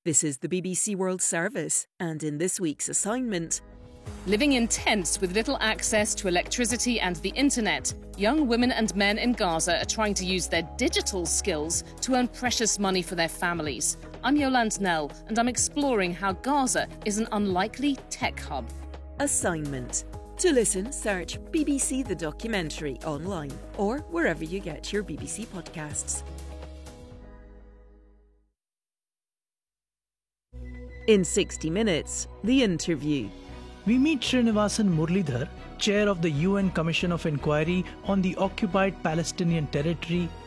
This is the BBC World Service, and in this week's assignment... Living in tents with little access to electricity and the internet, young women and men in Gaza are trying to use their digital skills to earn precious money for their families. I'm Yolande Nell, and I'm exploring how Gaza is an unlikely tech hub. Assignment. To listen, search BBC The Documentary online or wherever you get your BBC podcasts. In 60 Minutes, the interview. We meet Srinivasan Muralidhar, chair of the UN Commission of Inquiry on the occupied Palestinian territory